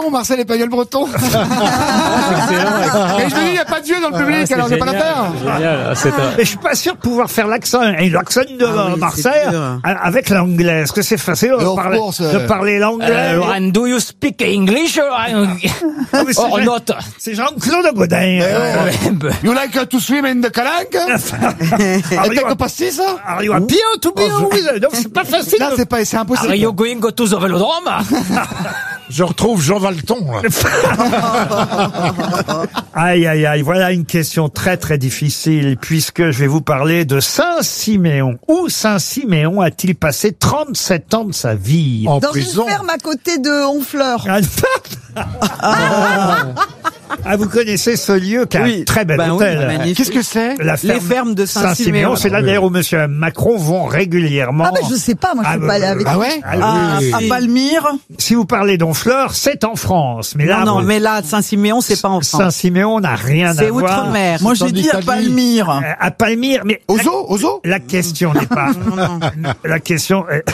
breton, Marcel Espagnol-Breton. Et je me dis, il n'y a pas de vieux dans le public, alors j'ai pas l'affaire. Génial. Mais je suis pas sûr de pouvoir faire l'accent de Marseille avec l'anglais. Est-ce que c'est facile de parler l'anglais? And do you speak English or not? C'est Jean-Claude Godin. You like to swim in the calanque? Et take a pastis? Are you happy to be with? Donc c'est pas facile. Là, c'est impossible. Are you going to the Vélodrome? Je retrouve Jean Valton. Aïe, aïe, aïe. Voilà une question très, très difficile puisque je vais vous parler de Saint-Siméon. Où Saint-Siméon a-t-il passé 37 ans de sa vie? En Dans prison. une ferme à côté de Honfleur. Ah, vous connaissez ce lieu qui a un très bel oui, hôtel. magnifique. Qu'est-ce que c'est? La ferme Les fermes de Saint-Siméon. C'est là d'ailleurs où monsieur Macron vont régulièrement. Ah ben je sais pas, moi je peux pas aller avec. Ah ouais? À Palmyre. Si vous parlez d'Honfleur, c'est en France. Mais là, Non, mais là, Saint-Siméon, c'est pas en France. Saint-Siméon n'a rien à C'est voir. outre-mer. Moi, j'ai dit à Palmyre. À Palmyre, mais Au zoo? la question n'est pas. La question est...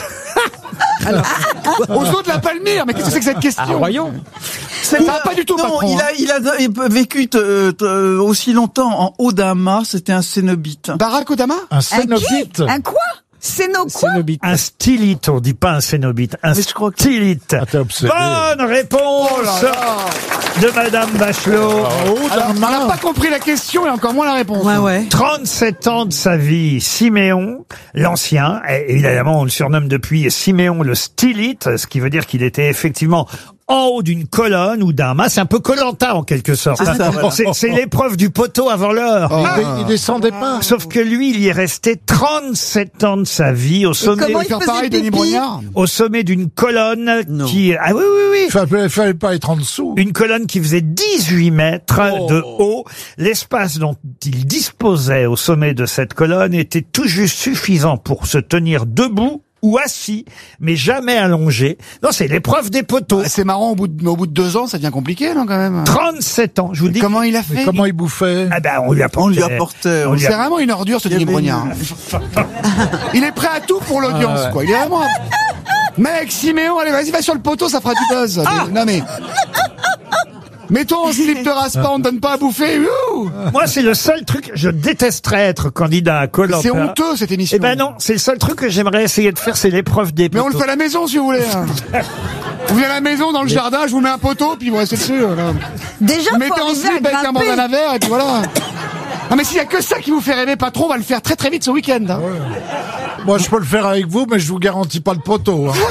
Au zoo de la Palmyre, mais qu'est-ce que c'est que cette question? Voyons. Ça va pas du tout, Non, patron. il a vécu aussi longtemps en haut d'un mât, c'était un cénobite. Barack Obama? Un Un cénobite. qui? Un quoi? Céno quoi? Un stylite, on dit pas un cénobite, un Mais je crois que- stylite. Ah, t'es obsédé. Bonne réponse de Madame Bachelot. Alors, on n'a pas compris la question et encore moins la réponse. Ouais. 37 ans de sa vie, Siméon, l'ancien, et évidemment on le surnomme depuis Siméon le stylite, ce qui veut dire qu'il était effectivement en haut d'une colonne ou d'un mât. C'est un peu Koh-Lanta en quelque sorte. C'est ça, voilà. C'est l'épreuve du poteau avant l'heure. Il descendait pas. Sauf que lui, il y est resté 37 ans de sa vie au sommet, comment Il faire pareil, pipi. Denis Brognard. au sommet d'une colonne Non. qui... Ah oui, oui, oui. Il fallait pas être en dessous. Une colonne qui faisait 18 mètres de haut. L'espace dont il disposait au sommet de cette colonne était tout juste suffisant pour se tenir debout ou assis, mais jamais allongé. Non, c'est l'épreuve des poteaux. C'est marrant, au bout de 2 ans, ça devient compliqué, non, quand même. 37 ans, je vous dis. Comment il a Mais fait? comment il bouffait? Ah ben, on lui apportait. On lui apportait. On lui C'est vraiment une ordure, ce Denis Brognard. Il est prêt à tout pour l'audience, quoi. Il est vraiment... Mec, Siméon, allez, vas-y, va sur le poteau, ça fera du buzz. Non, mais... Mettons en slip de raspa, on ne donne pas à bouffer. Ouh. Moi, c'est le seul truc, je détesterais être candidat à Koh-Lanta. C'est honteux, cette émission. Eh ben non, c'est le seul truc que j'aimerais essayer de faire, c'est l'épreuve des Mais poteaux. on le fait à la maison, si vous voulez. Vous venez à la maison, dans le jardin, je vous mets un poteau, puis vous restez dessus. Là. Déjà, Vous mettez faut en arriver slip avec à un bandana grimper. vert, et puis voilà. Non, mais s'il y a que ça qui vous fait rêver, patron, on va le faire très très vite ce week-end. Hein. Moi, je peux le faire avec vous, mais je vous garantis pas le poteau. Hein.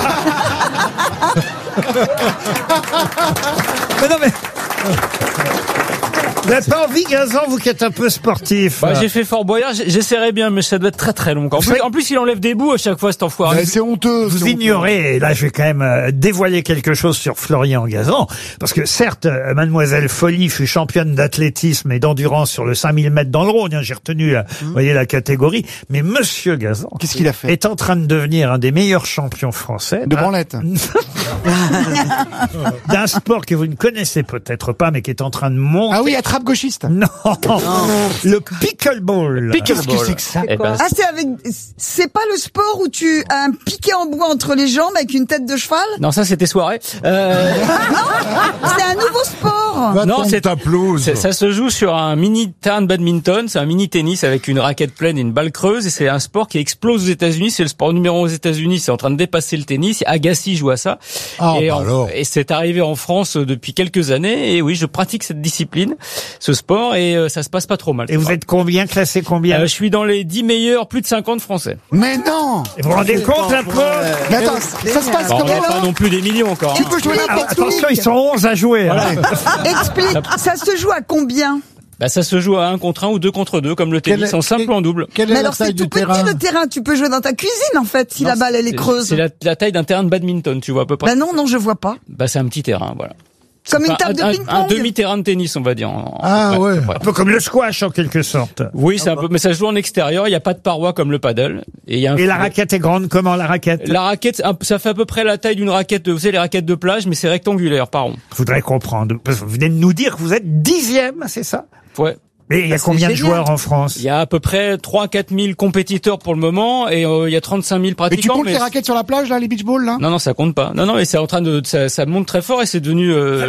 Mais non, mais... Vous n'avez pas envie, Gazan, vous qui êtes un peu sportif? Bah, j'ai fait Fort Boyard, j'essaierai bien, mais ça doit être très très long. En plus, il enlève des bouts à chaque fois, cet enfoiré. Ouais, c'est honteux. Vous c'est honteux. ignorez, et là je vais quand même dévoiler quelque chose sur Florian Gazan, parce que certes, Mademoiselle Folly fut championne d'athlétisme et d'endurance sur le 5000 mètres dans le Rhône, hein, j'ai retenu, vous voyez, la catégorie, mais Monsieur Gazan Qu'est-ce qu'il a fait? est en train de devenir un des meilleurs champions français De branlette. d'un sport que vous ne connaissez peut-être pas, mais qui est en train de monter. Ah oui, attrape gauchiste. Non, le pickleball. Qu'est-ce que c'est que ça? Eh ben, Ah, c'est pas le sport où tu as un piquet en bois entre les jambes avec une tête de cheval? non, ça c'était soirée. C'est un nouveau sport. Va Non, tombe c'est- ta pelouse. Ça se joue sur un mini terrain de badminton, c'est un mini tennis avec une raquette pleine et une balle creuse, et c'est un sport qui explose aux États-Unis. C'est le sport numéro 1 aux États-Unis, c'est en train de dépasser le tennis. Agassi joue à ça. Ah, et, bah alors. et c'est arrivé en France depuis quelques années. Et oui, je pratique cette discipline, ce sport, et ça se passe pas trop mal. Et vous êtes combien, classé combien? Je suis dans les 10 meilleurs, plus de 50 Français. Mais non! Vous vous rendez compte un peu? Mais attends, ça se passe Bon, on comment n'est pas là? non plus des millions encore. Tu peux jouer n'importe où. Attention, ils sont 11 à jouer. Hein. Explique, ça se joue à combien? Bah, ça se joue à 1 contre 1 ou 2 contre 2, comme le tennis, en simple ou en double. Quelle Mais est la alors c'est taille tout du petit terrain? le terrain, tu peux jouer dans ta cuisine en fait si Non, la balle elle est creuse. C'est la taille d'un terrain de badminton, tu vois, à peu près. Bah non, je vois pas. Bah, c'est un petit terrain, voilà. Comme une Enfin, table de un ping-pong. demi-terrain de tennis, on va dire. Ah, ouais. à peu près. Un peu comme le squash en quelque sorte. Oui, c'est un peu, mais ça se joue en extérieur. Il n'y a pas de paroi comme le paddle. Et il y a un Et la filet. raquette est grande, comment la raquette? La raquette, ça fait à peu près la taille d'une raquette, vous savez, les raquettes de plage, mais c'est rectangulaire, par rond. Je voudrais comprendre. Parce que vous venez de nous dire que vous êtes 10e, c'est ça? Ouais. Et il y a c'est combien de génial. joueurs en France? Il y a à peu près 3-4 000 compétiteurs pour le moment, et il y a 35 000 Et tu pratiquants. comptes les raquettes sur la plage, là, les beach balls, là? Non, ça compte pas. Non, mais c'est en train de, ça monte très fort et c'est devenu,